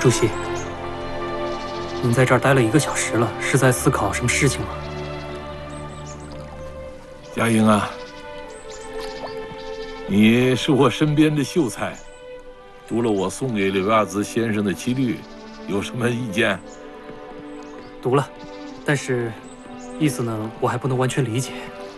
主席，您在这儿待了1个小时了，是在思考什么事情吗？ 嘉英啊，你是我身边的秀才，读了我送给柳亚子先生的七律，有什么意见？ 读了，但是意思呢，我还不能完全理解。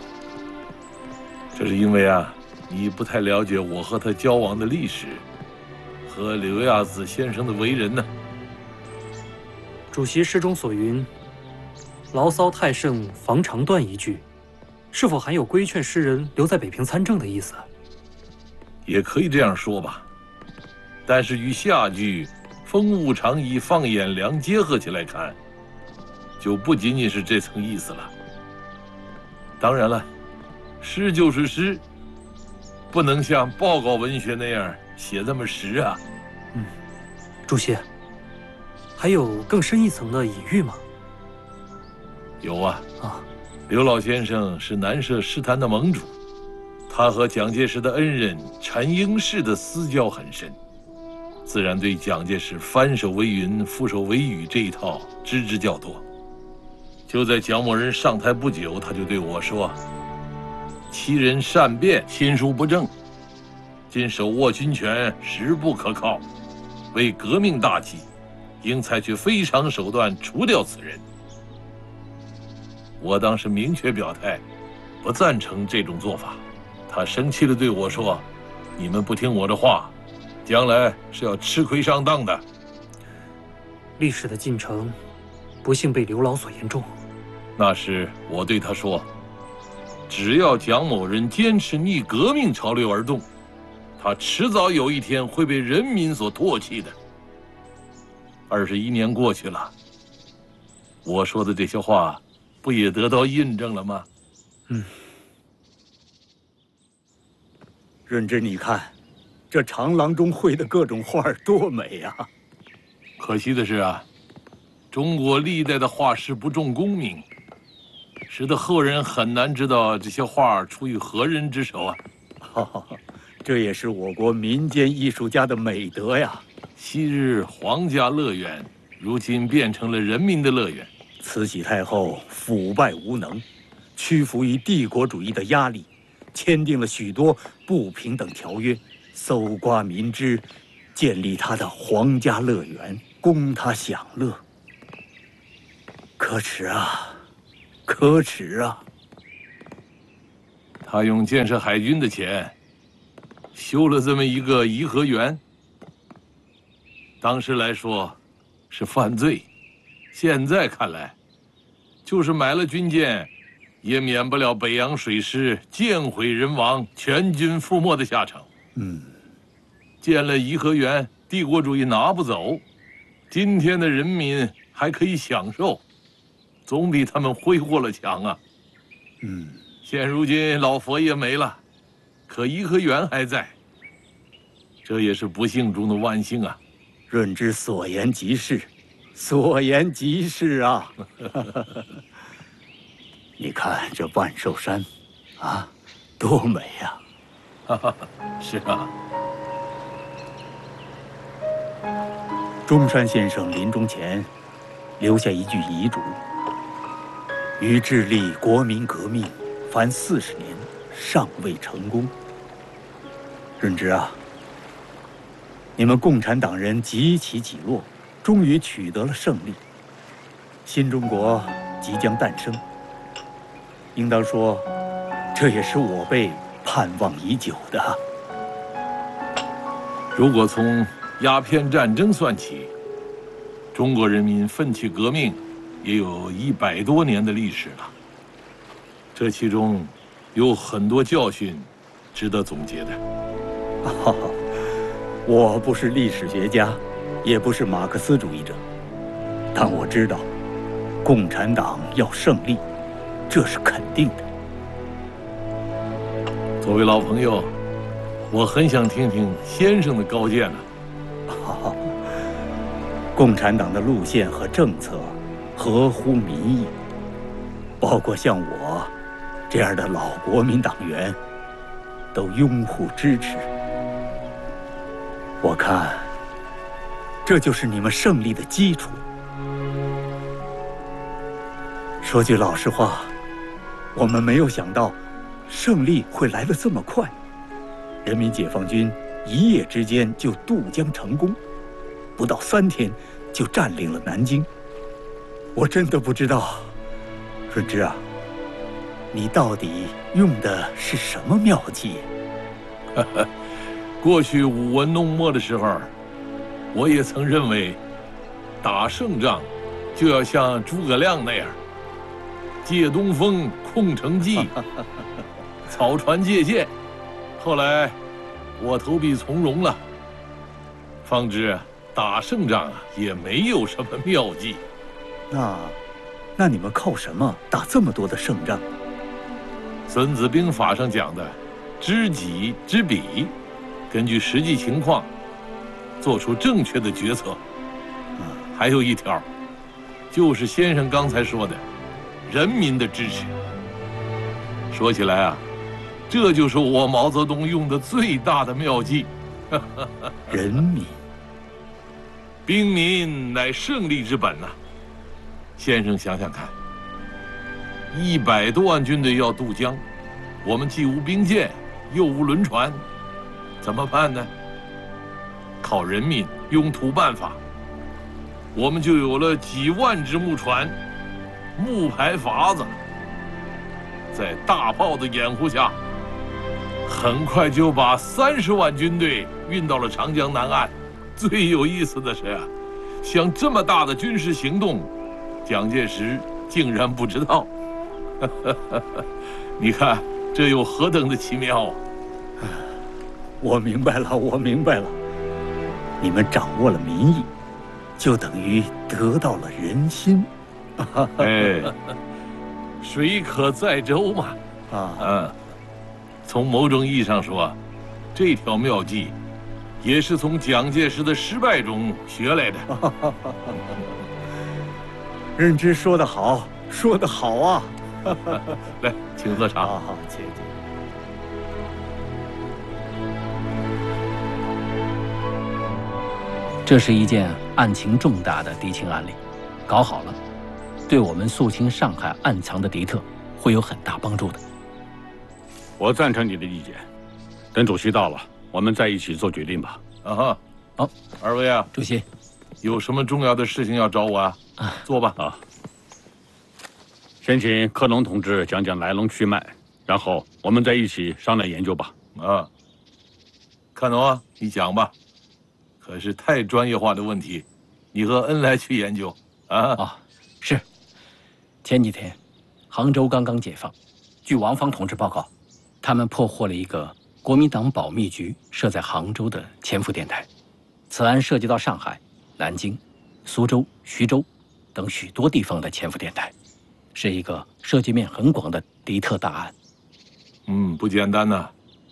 这是因为啊，你不太了解我和他交往的历史，和柳亚子先生的为人呢。 主席诗中所云“牢骚太盛，防肠断”一句，是否含有规劝诗人留在北平参政的意思？ 也可以这样说吧，但是与下句“风物长宜放眼量”结合起来看，就不仅仅是这层意思了。当然了，诗就是诗，不能像报告文学那样写这么实啊。 主席，还有更深一层的隐喻吗？ 有啊。 啊， 刘老先生是南社诗坛的盟主，他和蒋介石的恩人陈应士的私交很深，自然对蒋介石翻手为云，覆手为雨这一套知较多。就在蒋某人上台不久，他就对我说：“其人善变，心术不正，今手握军权，实不可靠。为革命大计，应采取非常手段除掉此人。”我当时明确表态，不赞成这种做法。他生气地对我说：“你们不听我的话，将来是要吃亏上当的。” 历史的进程，不幸被刘老所言中。 那时我对他说：“只要蒋某人坚持逆革命潮流而动，他迟早有一天会被人民所唾弃的。”21年过去了，我说的这些话，不也得到印证了吗？ 润之，你看，这长廊中绘的各种画多美啊！ 可惜的是啊，中国历代的画师不重功名，使得后人很难知道这些画出于何人之手啊。 这也是我国民间艺术家的美德呀。 昔日皇家乐园，如今变成了人民的乐园。 慈禧太后腐败无能，屈服于帝国主义的压力，签订了许多不平等条约，搜刮民脂，建立她的皇家乐园，供她享乐。可耻啊！可耻啊！ 他用建设海军的钱，修了这么一个颐和园。当时来说是犯罪，现在看来，就是买了军舰，也免不了北洋水师舰毁人亡、全军覆没的下场。建了颐和园，帝国主义拿不走，今天的人民还可以享受，总比他们挥霍了强啊。现如今老佛爷没了，可颐和园还在，这也是不幸中的万幸啊。 润之所言极是，所言极是啊！你看这万寿山，啊，多美呀！ 是啊。 中山先生临终前留下一句遗嘱：于致力国民革命，凡40年，尚未成功。润之啊，你们共产党人几起几落，终于取得了胜利，新中国即将诞生。应当说，这也是我辈盼望已久的。 如果从鸦片战争算起，中国人民奋起革命也有100多年的历史了。这其中有很多教训值得总结的。 我不是历史学家，也不是马克思主义者，但我知道，共产党要胜利，这是肯定的。 作为老朋友，我很想听听先生的高见呢。 共产党的路线和政策合乎民意，包括像我这样的老国民党员都拥护支持。我看这就是你们胜利的基础。说句老实话，我们没有想到胜利会来得这么快。人民解放军一夜之间就渡江成功，不到3天就占领了南京。我真的不知道，润之啊，你到底用的是什么妙计？ 过去舞文弄墨的时候，我也曾认为，打胜仗就要像诸葛亮那样，借东风，控城计，草船借箭。后来我投笔从戎了，方知打胜仗也没有什么妙计。 那你们靠什么打这么多的胜仗？ 孙子兵法上讲的知己知彼，根据实际情况做出正确的决策。还有一条，就是先生刚才说的人民的支持。说起来啊，这就是我毛泽东用的最大的妙计。 人民， 兵民乃胜利之本呐。先生想想看，100多万军队要渡江，我们既无兵舰，又无轮船，怎么办呢？靠人民用土办法，我们就有了几万只木船、木排筏子，在大炮的掩护下，很快就把30万军队运到了长江南岸。最有意思的是啊，像这么大的军事行动，蒋介石竟然不知道。你看这有何等的奇妙啊！ 我明白了，我明白了。你们掌握了民意，就等于得到了人心。 哎，水可载舟嘛。从某种意义上说，这条妙计也是从蒋介石的失败中学来的。 任之说得好，说得好啊！ 来，请喝茶。 好，谢谢。 这是一件案情重大的敌情案例，搞好了，对我们肃清上海暗藏的敌特会有很大帮助的。 我赞成你的意见，等主席到了，我们再一起做决定吧。 好，二位啊， 主席， 有什么重要的事情要找我啊？坐吧。 先请克隆同志讲讲来龙去脉，然后我们再一起商量研究吧。 看懂啊，你讲吧。可是太专业化的问题，你和恩来去研究啊。 是。前几天，杭州刚刚解放，据王芳同志报告，他们破获了一个国民党保密局设在杭州的潜伏电台。此案涉及到上海、南京、苏州、徐州等许多地方的潜伏电台，是一个涉及面很广的敌特大案。 不简单呐。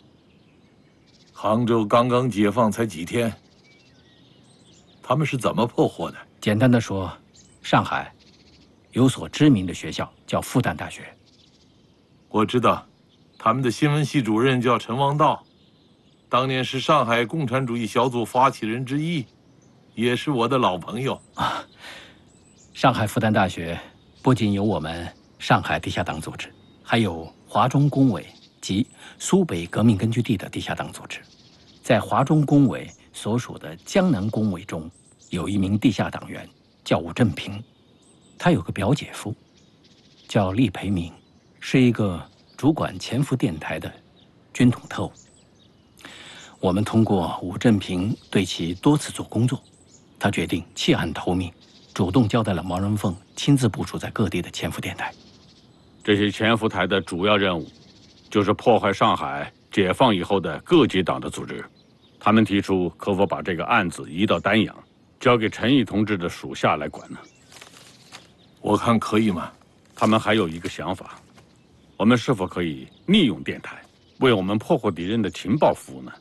杭州刚刚解放才几天，他们是怎么破获的？ 简单的说，上海有所知名的学校叫复旦大学。 我知道，他们的新闻系主任叫陈王道，当年是上海共产主义小组发起人之一，也是我的老朋友啊。 上海复旦大学不仅有我们上海地下党组织，还有华中工委及苏北革命根据地的地下党组织。在华中工委所属的江南工委中，有一名地下党员叫伍振平，他有个表姐夫叫厉培明，是一个主管潜伏电台的军统特务。我们通过伍振平对其多次做工作，他决定弃暗投明，主动交代了毛人凤亲自部署在各地的潜伏电台。 这些潜伏台的主要任务，就是破坏上海解放以后的各级党的组织。他们提出可否把这个案子移到丹阳，交给陈毅同志的属下来管呢？ 我看可以吗？ 他们还有一个想法，我们是否可以利用电台，为我们破获敌人的情报服务呢？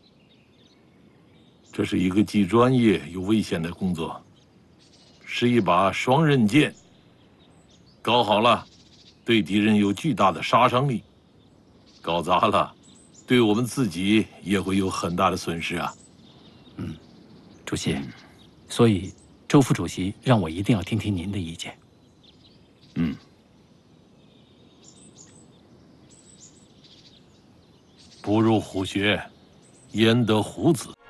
这是一个既专业又危险的工作，是一把双刃剑。搞好了，对敌人有巨大的杀伤力；搞砸了，对我们自己也会有很大的损失啊。 主席， 所以周副主席让我一定要听听您的意见。 不入虎穴，焉得虎子？